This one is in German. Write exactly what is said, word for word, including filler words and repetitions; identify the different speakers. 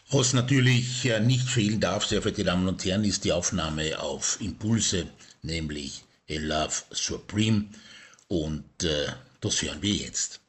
Speaker 1: Was natürlich äh, nicht fehlen darf, sehr verehrte Damen und Herren, ist die Aufnahme auf Impulse, nämlich A Love Supreme. Und äh, das hören wir jetzt.